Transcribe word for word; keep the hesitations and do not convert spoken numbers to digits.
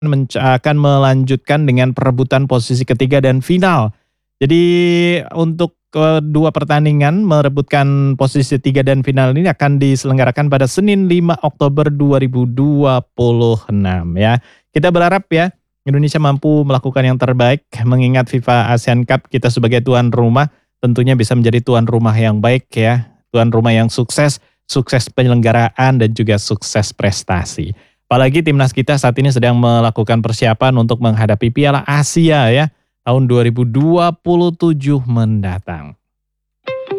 menca akan melanjutkan dengan perebutan posisi ketiga dan final. Jadi untuk kedua pertandingan merebutkan posisi tiga dan final ini akan diselenggarakan pada Senin lima Oktober dua ribu dua puluh enam ya. Kita berharap ya Indonesia mampu melakukan yang terbaik mengingat FIFA ASEAN Cup kita sebagai tuan rumah tentunya bisa menjadi tuan rumah yang baik ya. Tuan rumah yang sukses, sukses penyelenggaraan dan juga sukses prestasi. Apalagi timnas kita saat ini sedang melakukan persiapan untuk menghadapi Piala Asia ya tahun dua ribu dua puluh tujuh mendatang.